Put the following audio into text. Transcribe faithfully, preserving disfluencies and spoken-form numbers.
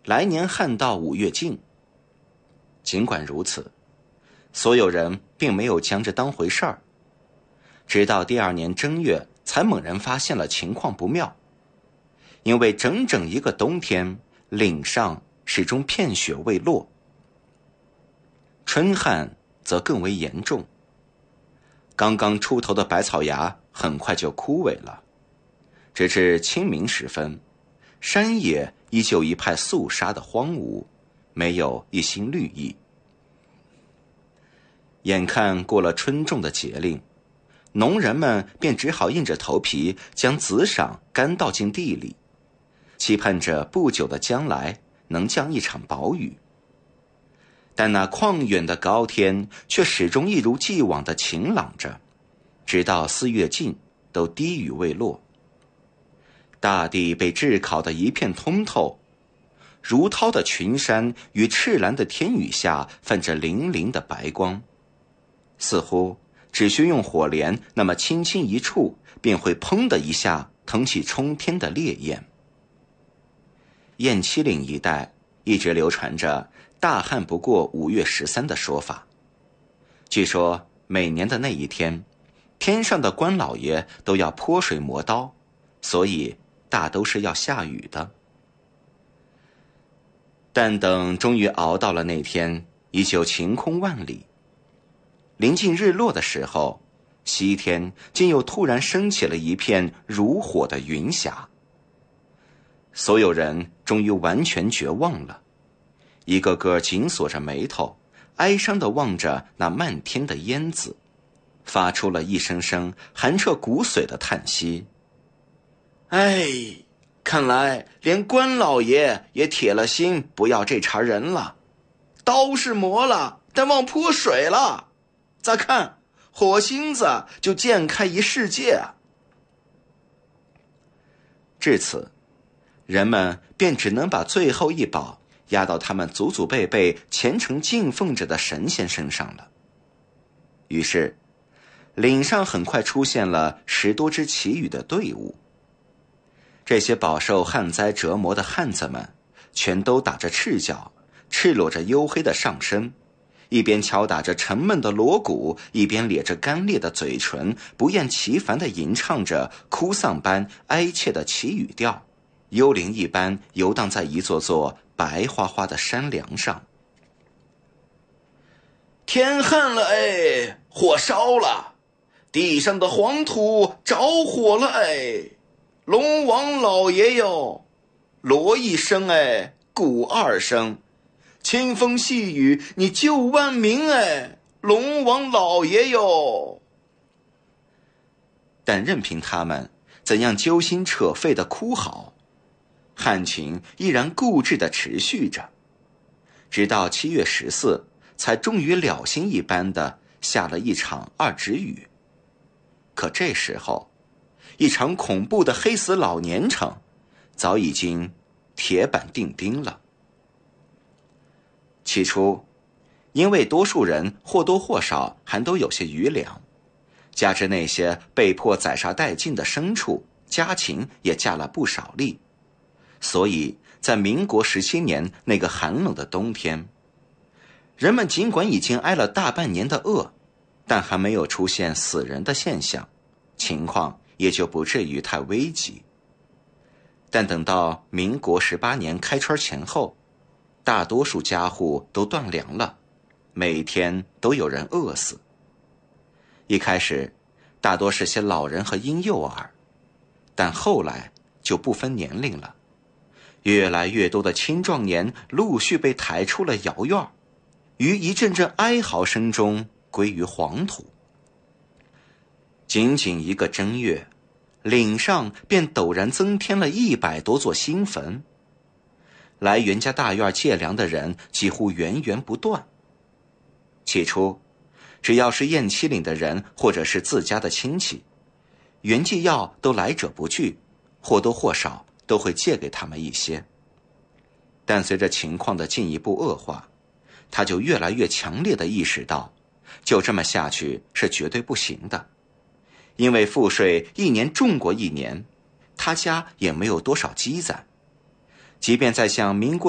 来年旱到五月尽。尽管如此，所有人并没有将这当回事儿，直到第二年正月才猛然发现了情况不妙，因为整整一个冬天，岭上始终片雪未落。春旱则更为严重，刚刚出头的百草芽很快就枯萎了，直至清明时分，山野依旧一派肃杀的荒芜，没有一星绿意。眼看过了春种的节令，农人们便只好硬着头皮将紫赏干倒进地里，期盼着不久的将来能降一场薄雨。但那旷远的高天却始终一如既往的晴朗着，直到四月尽都滴雨未落。大地被炙烤得一片通透，如涛的群山与赤蓝的天宇下泛着粼粼的白光，似乎只需用火镰那么轻轻一触，便会砰的一下腾起冲天的烈焰。雁栖岭一带一直流传着大旱不过五月十三的说法。据说每年的那一天，天上的官老爷都要泼水磨刀，所以大都是要下雨的。但等终于熬到了那天，依旧晴空万里。临近日落的时候，西天竟又突然升起了一片如火的云霞。所有人终于完全绝望了，一个个紧锁着眉头，哀伤地望着那漫天的烟子，发出了一声声寒彻骨髓的叹息。哎，看来连关老爷也铁了心不要这茬人了。刀是磨了，但忘泼水了。再看火星子就溅开一世界啊！至此，人们便只能把最后一宝压到他们祖祖辈辈虔诚敬奉着的神仙身上了。于是，岭上很快出现了十多支祈雨的队伍。这些饱受旱灾折磨的汉子们，全都打着赤脚，赤裸着黝黑的上身，一边敲打着沉闷的锣鼓，一边咧着干裂的嘴唇，不厌其烦地吟唱着哭丧般哀切的祈雨调，幽灵一般游荡在一座座白花花的山梁上。天旱了哎，火烧了，地上的黄土着火了哎，龙王老爷哟，锣一声哎，鼓二声，清风细雨你救万民哎，龙王老爷哟。但任凭他们怎样揪心扯肺的哭嚎，旱情依然固执地持续着，直到七月十四才终于了心一般的下了一场二指雨。可这时候，一场恐怖的黑死老年城早已经铁板钉钉了。起初，因为多数人或多或少还都有些余粮，加之那些被迫宰杀殆尽的牲畜，家禽也加了不少力，所以在民国十七年那个寒冷的冬天，人们尽管已经挨了大半年的饿，但还没有出现死人的现象，情况也就不至于太危急。但等到民国十八年开春前后，大多数家户都断粮了，每天都有人饿死。一开始大多是些老人和婴幼儿，但后来就不分年龄了，越来越多的青壮年陆续被抬出了窑院，于一阵阵哀嚎声中归于黄土。仅仅一个正月，岭上便陡然增添了一百多座新坟，来袁家大院借粮的人几乎源源不断。起初，只要是雁栖岭的人或者是自家的亲戚，袁继耀都来者不拒，或多或少都会借给他们一些。但随着情况的进一步恶化，他就越来越强烈地意识到，就这么下去是绝对不行的。因为赋税一年重过一年，他家也没有多少积攒，即便在向民国